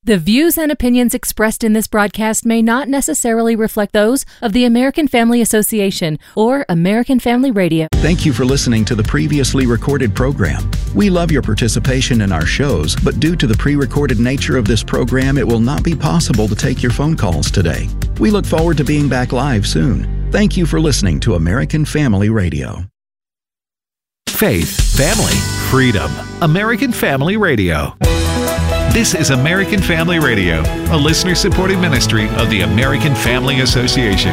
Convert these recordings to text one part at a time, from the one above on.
The views and opinions expressed in this broadcast may not necessarily reflect those of the American Family Association or American Family Radio. Thank you for listening to the previously recorded program. We love your participation in our shows, but due to the pre-recorded nature of this program, it will not be possible to take your phone calls today. We look forward to being back live soon. Thank you for listening to American Family Radio. Faith, family, freedom. American Family Radio. This is American Family Radio, a listener-supported ministry of the American Family Association.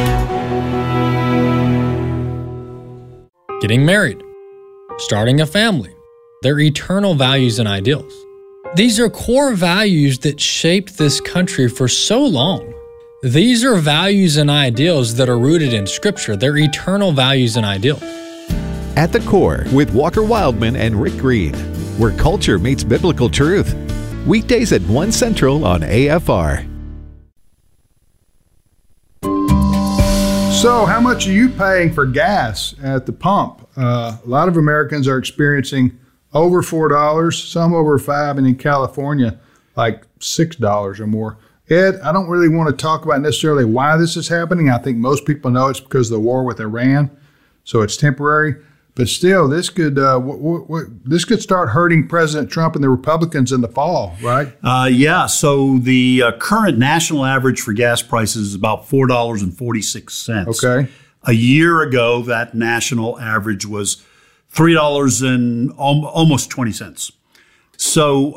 Getting married, starting a family, they're eternal values and ideals. These are core values that shaped this country for so long. These are values and ideals that are rooted in Scripture. They're eternal values and ideals. At the Core with Walker Wildman and Rick Green, where culture meets biblical truth. Weekdays at 1 Central on AFR. So how much are you paying for gas at the pump? A lot of Americans are experiencing over $4, some over $5, and in California, like $6 or more. Ed, I don't really want to talk about necessarily why this is happening. I think most people know it's because of the war with Iran, so it's temporary. But still, this could start hurting President Trump and the Republicans in the fall, right? Yeah. So the current national average for gas prices is about $4.46. Okay. A year ago, that national average was $3 and almost 20 cents. So,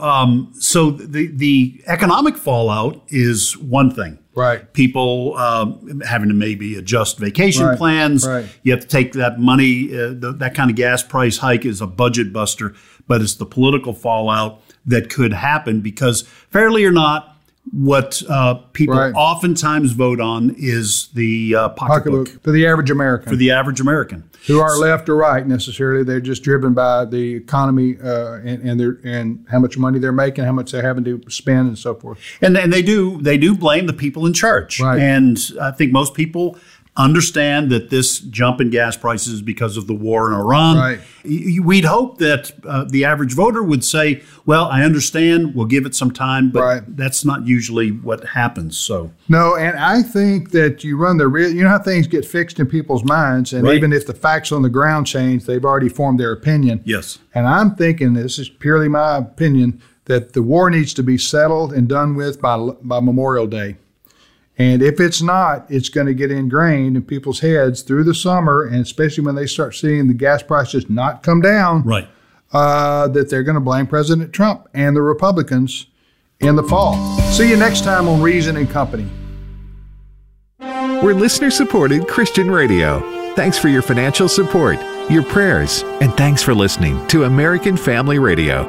the economic fallout is one thing. Right. People having to maybe adjust vacation plans. Right. You have to take that money. That kind of gas price hike is a budget buster, but it's the political fallout that could happen because, fairly or not, what people oftentimes vote on is the pocketbook. For the average American. For the average American. Who aren't left or right necessarily. They're just driven by the economy and how much money they're making, how much they're having to spend and so forth. And they do blame the people in charge. Right. And I think most people understand that this jump in gas prices is because of the war in Iran. Right. We'd hope that the average voter would say, well, I understand, we'll give it some time, but that's not usually what happens. So no, and I think that you run the risk. You know how things get fixed in people's minds, and even if the facts on the ground change, they've already formed their opinion. Yes. And I'm thinking, this is purely my opinion, that the war needs to be settled and done with by Memorial Day. And if it's not, it's going to get ingrained in people's heads through the summer, and especially when they start seeing the gas prices not come down, that they're going to blame President Trump and the Republicans in the fall. See you next time on Reason and Company. We're listener-supported Christian radio. Thanks for your financial support, your prayers, and thanks for listening to American Family Radio.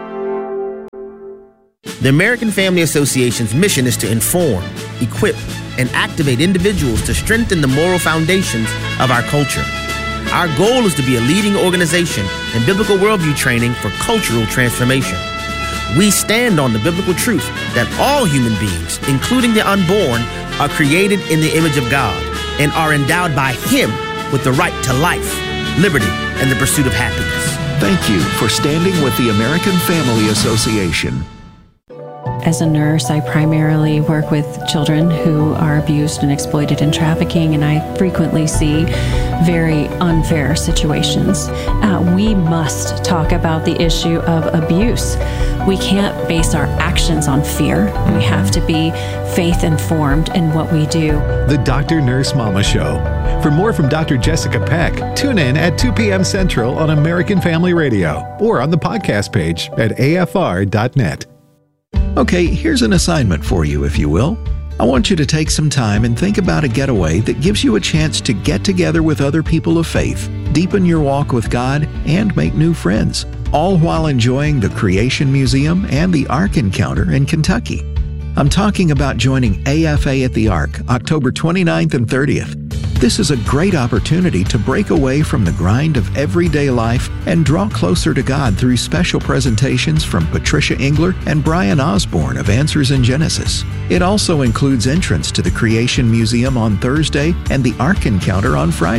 The American Family Association's mission is to inform, equip, and activate individuals to strengthen the moral foundations of our culture. Our goal is to be a leading organization in biblical worldview training for cultural transformation. We stand on the biblical truth that all human beings, including the unborn, are created in the image of God and are endowed by Him with the right to life, liberty, and the pursuit of happiness. Thank you for standing with the American Family Association. As a nurse, I primarily work with children who are abused and exploited in trafficking, and I frequently see very unfair situations. We must talk about the issue of abuse. We can't base our actions on fear. We have to be faith-informed in what we do. The Dr. Nurse Mama Show. For more from Dr. Jessica Peck, tune in at 2 p.m. Central on American Family Radio or on the podcast page at afr.net. Okay, here's an assignment for you, if you will. I want you to take some time and think about a getaway that gives you a chance to get together with other people of faith, deepen your walk with God, and make new friends, all while enjoying the Creation Museum and the Ark Encounter in Kentucky. I'm talking about joining AFA at the Ark, October 29th and 30th. This is a great opportunity to break away from the grind of everyday life and draw closer to God through special presentations from Patricia Engler and Brian Osborne of Answers in Genesis. It also includes entrance to the Creation Museum on Thursday and the Ark Encounter on Friday.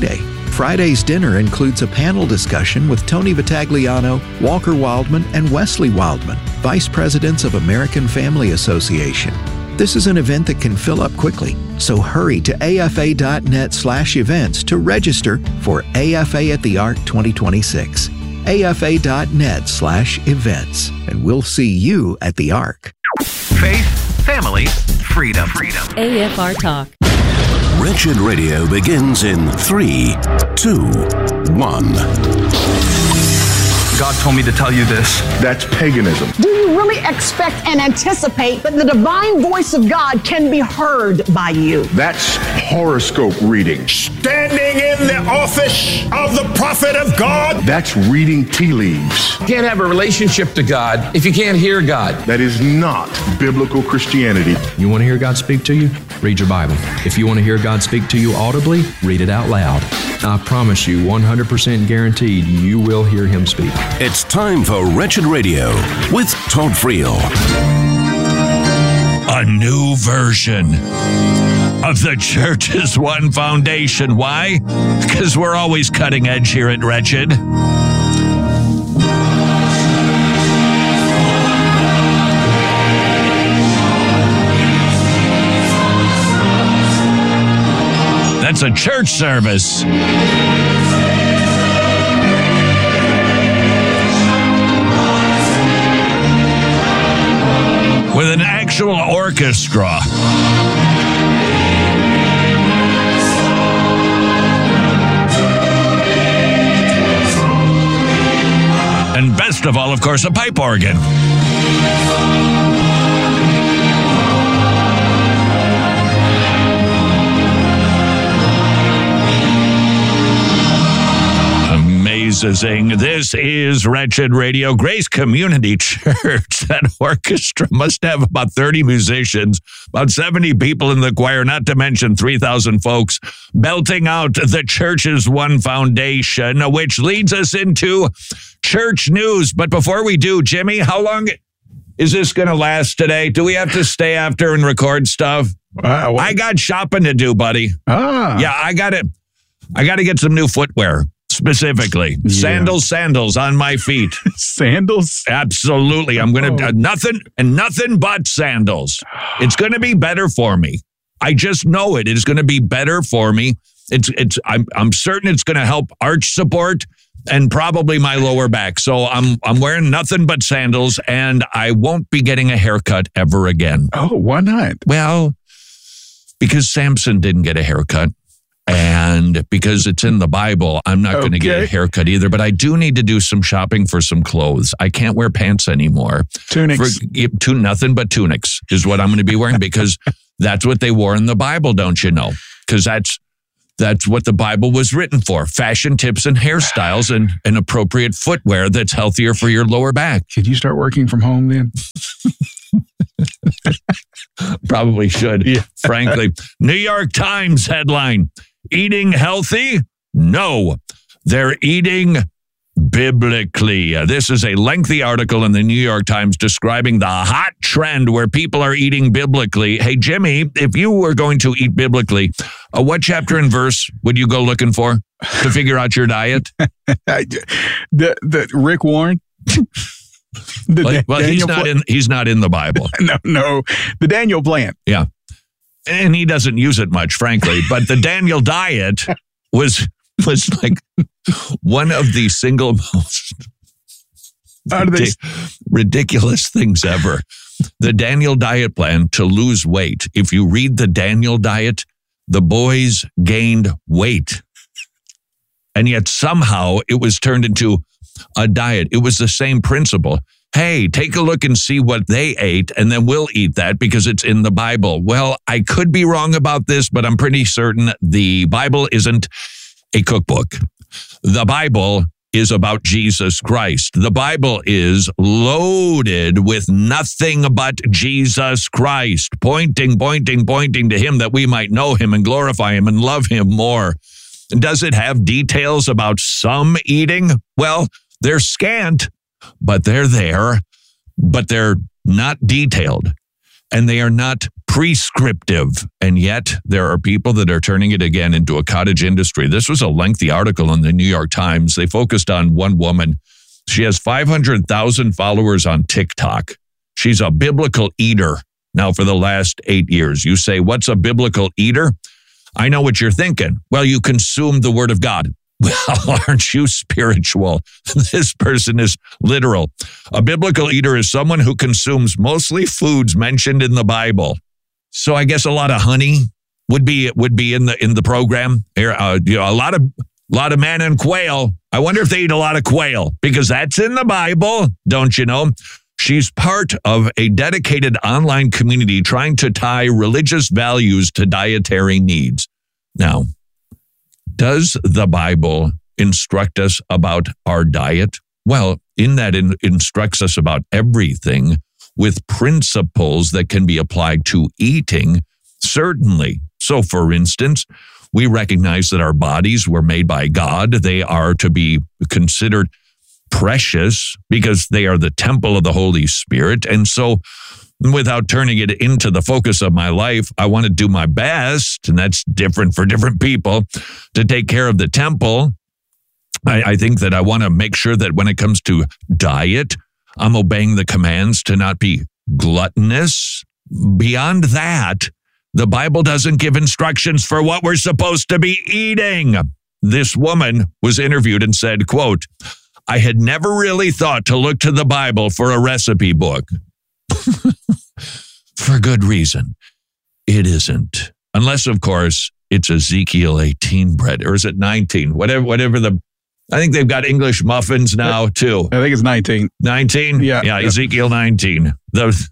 Friday's dinner includes a panel discussion with Tony Vitagliano, Walker Wildman, and Wesley Wildman, Vice Presidents of American Family Association. This is an event that can fill up quickly, so hurry to afa.net/events to register for AFA at the Ark 2026. afa.net/events, and we'll see you at the Ark. Faith, family, freedom. AFR Talk. Wretched Radio begins in 3, 2, 1. God told me to tell you this. That's paganism. Do you really expect and anticipate that the divine voice of God can be heard by you? That's horoscope reading. Standing in the office of the prophet of God. That's reading tea leaves. You can't have a relationship to God if you can't hear God. That is not biblical Christianity. You want to hear God speak to you? Read your Bible. If you want to hear God speak to you audibly, read it out loud. I promise you, 100% guaranteed, you will hear him speak. It's time for Wretched Radio with Todd Friel. A new version of the Church's One Foundation. Why? Because we're always cutting edge here at Wretched. That's a church service. With an actual orchestra. And best of all, of course, a pipe organ. Amazing. This is Wretched Radio, Grace Community Church. That orchestra must have about 30 musicians, about 70 people in the choir, not to mention 3,000 folks belting out the Church's One Foundation, which leads us into church news. But before we do, Jimmy, how long is this going to last today? Do we have to stay after and record stuff? I got shopping to do, buddy. Yeah, I got to get some new footwear. Specifically, sandals on my feet. Sandals? Absolutely. I'm going to nothing but sandals. It's going to be better for me. I just know it. It's going to be better for me. I'm certain it's going to help arch support and probably my lower back. So I'm wearing nothing but sandals, and I won't be getting a haircut ever again. Oh, why not? Well, because Samson didn't get a haircut. And because it's in the Bible, I'm not going to get a haircut either. But I do need to do some shopping for some clothes. I can't wear pants anymore. Tunics. Nothing but tunics is what I'm going to be wearing, because that's what they wore in the Bible, don't you know? Because that's what the Bible was written for. Fashion tips and hairstyles and appropriate footwear that's healthier for your lower back. Could you start working from home then? Probably should, frankly. New York Times headline, eating healthy? No, they're eating biblically. This is a lengthy article in the New York Times describing the hot trend where people are eating biblically. Hey, Jimmy, if you were going to eat biblically, what chapter and verse would you go looking for to figure out your diet? the Rick Warren? He's not in the Bible. No, the Daniel plan. Yeah. And he doesn't use it much, frankly. But the Daniel diet was like one of the single most ridiculous things ever. The Daniel diet plan to lose weight. If you read the Daniel diet, the boys gained weight. And yet somehow it was turned into a diet. It was the same principle. Hey, take a look and see what they ate, and then we'll eat that because it's in the Bible. Well, I could be wrong about this, but I'm pretty certain the Bible isn't a cookbook. The Bible is about Jesus Christ. The Bible is loaded with nothing but Jesus Christ, pointing to him that we might know him and glorify him and love him more. Does it have details about some eating? Well, they're scant, but they're there, but they're not detailed. and they are not prescriptive. And yet there are people that are turning it again into a cottage industry. This was a lengthy article in the New York Times. They focused on one woman. She has 500,000 followers on TikTok. She's a biblical eater now for the last 8 years. You say, what's a biblical eater? I know what you're thinking. Well, you consume the word of God. Well, aren't you spiritual? This person is literal. A biblical eater is someone who consumes mostly foods mentioned in the Bible. So I guess a lot of honey would be in the program. A lot of manna and quail. I wonder if they eat a lot of quail because that's in the Bible, don't you know? She's part of a dedicated online community trying to tie religious values to dietary needs. Now, does the Bible instruct us about our diet? Well, in that it instructs us about everything with principles that can be applied to eating, certainly. So, for instance, we recognize that our bodies were made by God. They are to be considered precious because they are the temple of the Holy Spirit. And so, without turning it into the focus of my life, I want to do my best, and that's different for different people, to take care of the temple. I think that I want to make sure that when it comes to diet, I'm obeying the commands to not be gluttonous. Beyond that, the Bible doesn't give instructions for what we're supposed to be eating. This woman was interviewed and said, quote, I had never really thought to look to the Bible for a recipe book. For good reason. It isn't. Unless, of course, it's Ezekiel 18 bread. Or is it 19? Whatever I think they've got English muffins now, too. I think it's 19. 19? Yeah, Ezekiel 19. The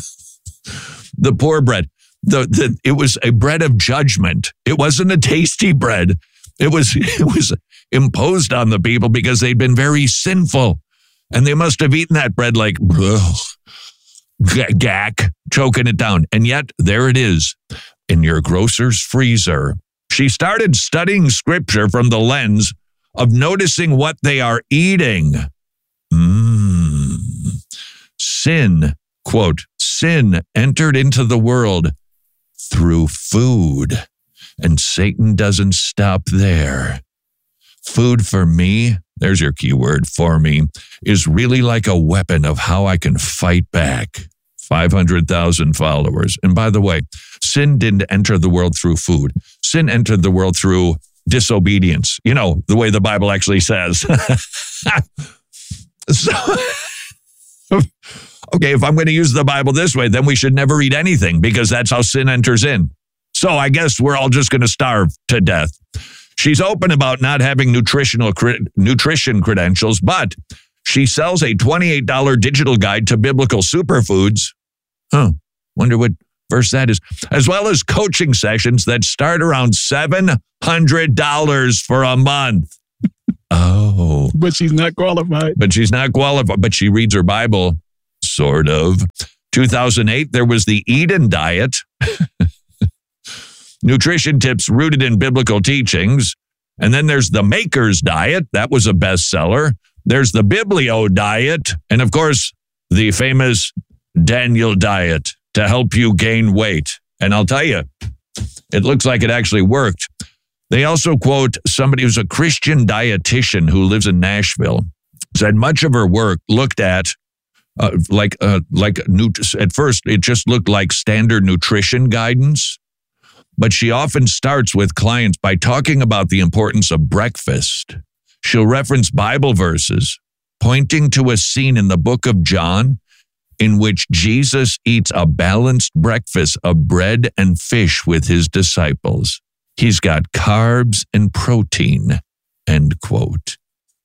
poor bread. It was a bread of judgment. It wasn't a tasty bread. It was imposed on the people because they'd been very sinful. And they must have eaten that bread like, gack, choking it down. And yet, there it is in your grocer's freezer. She started studying scripture from the lens of noticing what they are eating. Sin, quote, sin entered into the world through food. And Satan doesn't stop there. Food for me, there's your key word, for me, is really like a weapon of how I can fight back. 500,000 followers. And by the way, sin didn't enter the world through food. Sin entered the world through disobedience. You know, the way the Bible actually says. So, okay, if I'm going to use the Bible this way, then we should never eat anything because that's how sin enters in. So I guess we're all just going to starve to death. She's open about not having nutrition credentials, but she sells a $28 digital guide to biblical superfoods. Wonder what verse that is. As well as coaching sessions that start around $700 for a month. Oh. But she's not qualified. But she reads her Bible, sort of. 2008, there was the Eden diet. Nutrition tips rooted in biblical teachings. And then there's the Maker's Diet. That was a bestseller. There's the Biblio Diet. And of course, the famous Daniel Diet to help you gain weight. And I'll tell you, it looks like it actually worked. They also quote somebody who's a Christian dietitian who lives in Nashville, said much of her work looked at at first, it just looked like standard nutrition guidance. But she often starts with clients by talking about the importance of breakfast. She'll reference Bible verses, pointing to a scene in the book of John in which Jesus eats a balanced breakfast of bread and fish with his disciples. He's got carbs and protein, end quote.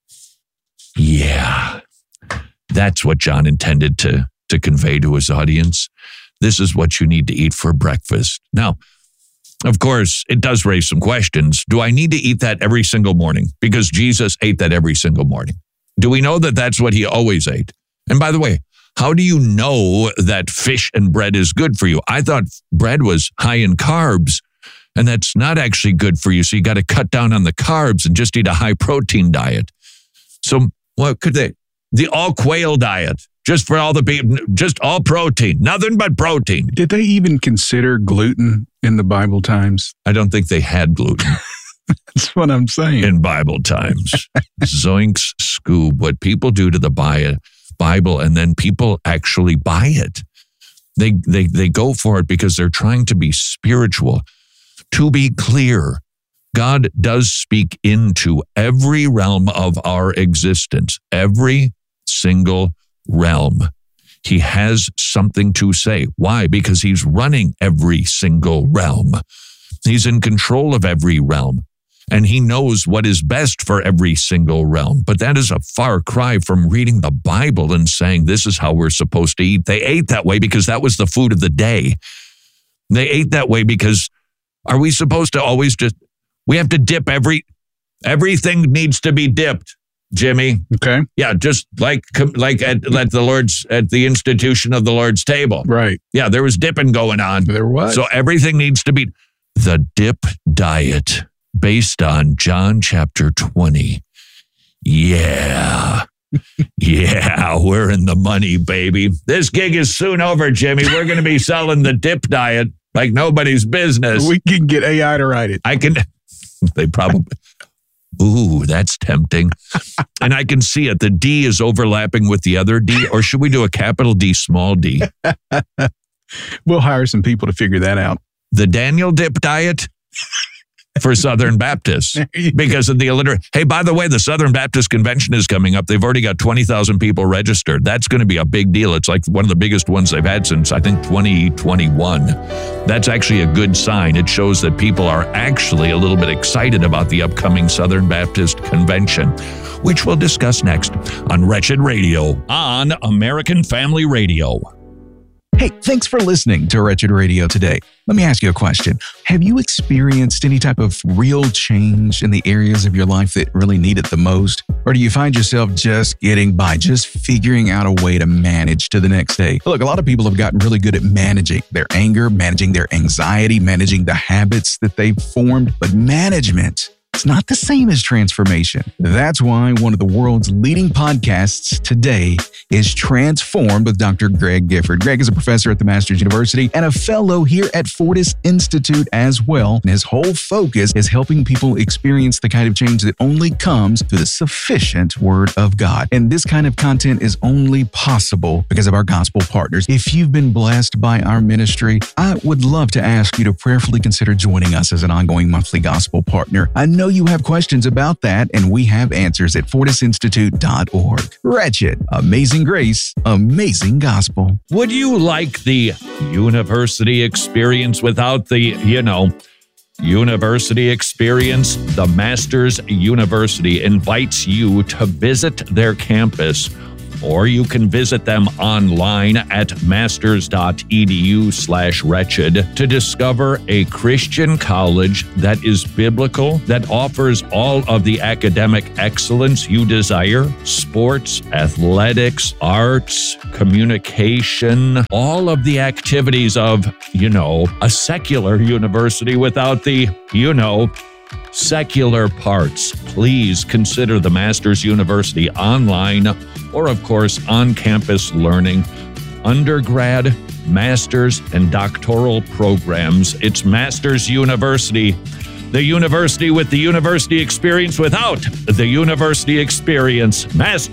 Yeah, that's what John intended to convey to his audience. This is what you need to eat for breakfast. Now, of course, it does raise some questions. Do I need to eat that every single morning? Because Jesus ate that every single morning. Do we know that that's what he always ate? And by the way, how do you know that fish and bread is good for you? I thought bread was high in carbs, and that's not actually good for you. So you got to cut down on the carbs and just eat a high protein diet. So what could they? The all quail diet. Just for all the people, just all protein, nothing but protein. Did they even consider gluten in the Bible times? I don't think they had gluten. That's what I'm saying. In Bible times. Zoinks Scoob, what people do to the Bible, and then people actually buy it. They go for it because they're trying to be spiritual. To be clear, God does speak into every realm of our existence, every single realm. He has something to say. Why? Because he's running every single realm. He's in control of every realm, and he knows what is best for every single realm. But that is a far cry from reading the Bible and saying this is how we're supposed to eat. They ate that way because that was the food of the day. They ate that way because are we supposed to always we have to dip everything needs to be dipped, Jimmy. Okay. Yeah, just like at the institution of the Lord's table. Right. Yeah, there was dipping going on. There was. So everything needs to be the dip diet based on John chapter 20. Yeah. Yeah, we're in the money, baby. This gig is soon over, Jimmy. We're going to be selling the dip diet like nobody's business. We can get AI to write it. They probably, ooh, that's tempting. And I can see it. The D is overlapping with the other D. Or should we do a capital D, small d? We'll hire some people to figure that out. The Daniel Dip Diet for Southern Baptists because of the illiterate. Hey, by the way, the Southern Baptist Convention is coming up. They've already got 20,000 people registered. That's going to be a big deal. It's like one of the biggest ones they've had since, I think, 2021. That's actually a good sign. It shows that people are actually a little bit excited about the upcoming Southern Baptist Convention, which we'll discuss next on Wretched Radio on American Family Radio. Hey, thanks for listening to Wretched Radio today. Let me ask you a question. Have you experienced any type of real change in the areas of your life that really need it the most? Or do you find yourself just getting by, just figuring out a way to manage to the next day? Look, a lot of people have gotten really good at managing their anger, managing their anxiety, managing the habits that they've formed. But management, it's not the same as transformation. That's why one of the world's leading podcasts today is Transformed with Dr. Greg Gifford. Greg is a professor at the Masters University and a fellow here at Fortis Institute as well. And his whole focus is helping people experience the kind of change that only comes through the sufficient Word of God. And this kind of content is only possible because of our gospel partners. If you've been blessed by our ministry, I would love to ask you to prayerfully consider joining us as an ongoing monthly gospel partner. I know you have questions about that, and we have answers at fortisinstitute.org. Wretched, amazing grace, amazing gospel. Would you like the university experience without the, university experience? The Masters University invites you to visit their campus, or you can visit them online at masters.edu/wretched to discover a Christian college that is biblical, that offers all of the academic excellence you desire: sports, athletics, arts, communication, all of the activities of, a secular university without the, secular parts. Please consider the Masters University online or, of course, on-campus learning, undergrad, master's, and doctoral programs. It's Masters University, the university with the university experience without the university experience.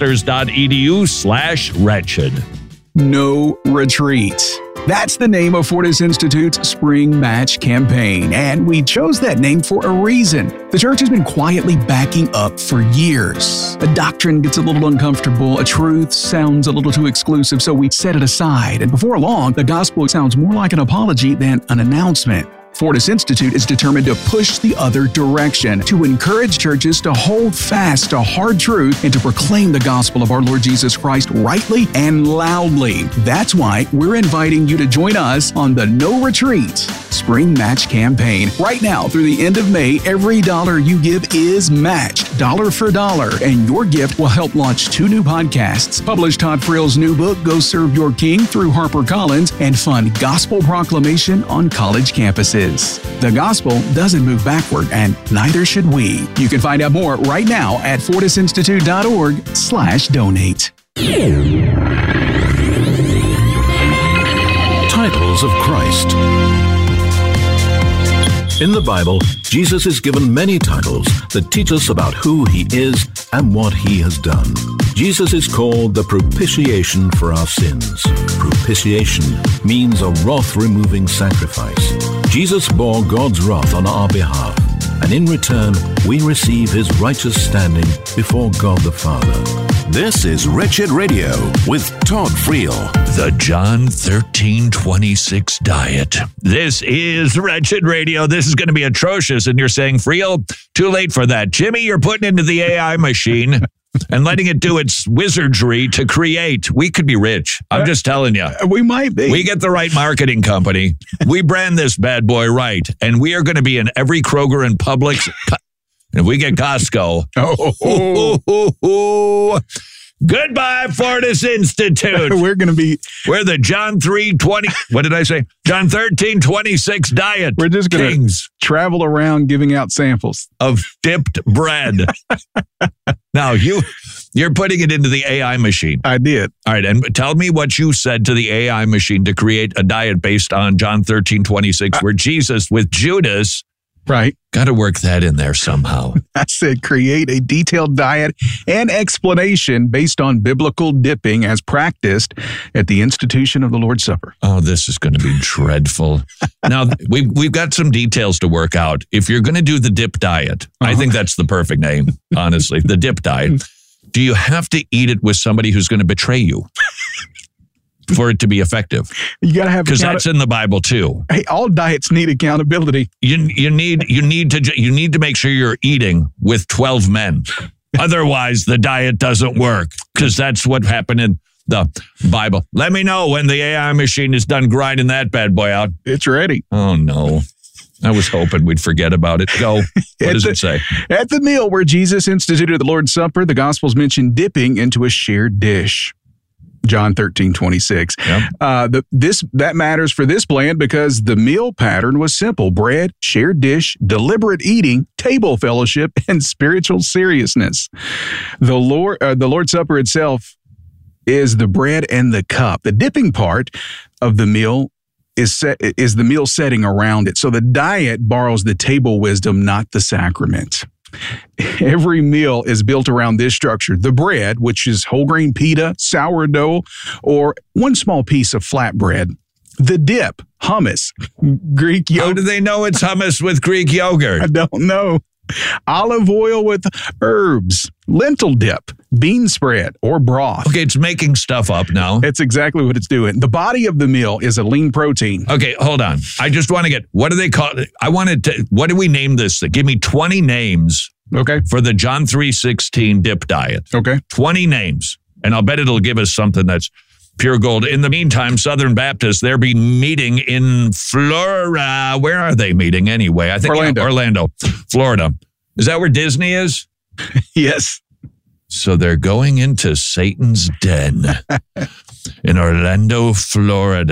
Masters.edu/wretched. No retreat. That's the name of Fortis Institute's Spring Match campaign, and we chose that name for a reason. The church has been quietly backing up for years. A doctrine gets a little uncomfortable, a truth sounds a little too exclusive, so we set it aside, and before long, the gospel sounds more like an apology than an announcement. Fortis Institute is determined to push the other direction, to encourage churches to hold fast to hard truth and to proclaim the gospel of our Lord Jesus Christ rightly and loudly. That's why we're inviting you to join us on the No Retreat Spring Match campaign. Right now, through the end of May, every dollar you give is matched, dollar for dollar, and your gift will help launch 2 new podcasts, publish Todd Frill's new book, Go Serve Your King, through HarperCollins, and fund gospel proclamation on college campuses. The gospel doesn't move backward, and neither should we. You can find out more right now at fortisinstitute.org/donate. titles of Christ. In the Bible, Jesus is given many titles that teach us about who he is and what he has done. Jesus is called the propitiation for our sins. Propitiation means a wrath-removing sacrifice. Jesus bore God's wrath on our behalf, and in return, we receive his righteous standing before God the Father. This is Wretched Radio with Todd Friel. The John 13:26 diet. This is Wretched Radio. This is going to be atrocious. And you're saying, Friel, too late for that. Jimmy, you're putting into the AI machine and letting it do its wizardry to create. We could be rich. I'm just telling you. We might be. We get the right marketing company. We brand this bad boy right. And we are going to be in every Kroger and Publix. If we get Costco, goodbye, Fortis Institute. We're we're the John 3:20. What did I say? John 13:26 diet. We're just going to travel around giving out samples of dipped bread. Now you're putting it into the AI machine. I did. All right, and tell me what you said to the AI machine to create a diet based on John 13:26, where Jesus with Judas. Right. Got to work that in there somehow. I said create a detailed diet and explanation based on biblical dipping as practiced at the institution of the Lord's Supper. Oh, this is going to be dreadful. Now, we've got some details to work out. If you're going to do the dip diet, I think that's the perfect name, honestly, the dip diet. Do you have to eat it with somebody who's going to betray you? For it to be effective, you got to have, because that's in the Bible too. Hey, all diets need accountability. You need to make sure you're eating with 12 men. Otherwise, the diet doesn't work, because that's what happened in the Bible. Let me know when the AI machine is done grinding that bad boy out. It's ready. Oh no. I was hoping we'd forget about it. Go. What does it say? At the meal where Jesus instituted the Lord's Supper, the Gospels mention dipping into a shared dish. John 13:26. Yep. That matters for this plan because the meal pattern was simple: bread, shared dish, deliberate eating, table fellowship, and spiritual seriousness. The Lord's Supper itself is the bread and the cup. The dipping part of the meal is the meal setting around it. So the diet borrows the table wisdom, not the sacrament. Every meal is built around this structure. The bread, which is whole grain pita, sourdough, or one small piece of flatbread. The dip, hummus, Greek yogurt. How do they know it's hummus with Greek yogurt? I don't know. Olive oil with herbs, lentil dip, bean spread, or broth. Okay, it's making stuff up now. It's exactly what it's doing. The body of the meal is a lean protein. Okay, hold on. I just want to get, what do they call it? What do we name this? Give me 20 names. Okay. For the John 3:16 dip diet. Okay. 20 names. And I'll bet it'll give us something that's pure gold. In the meantime, Southern Baptists, they'll be meeting in Florida. Where are they meeting anyway? I think Orlando, Florida. Is that where Disney is? Yes. So they're going into Satan's den in Orlando, Florida.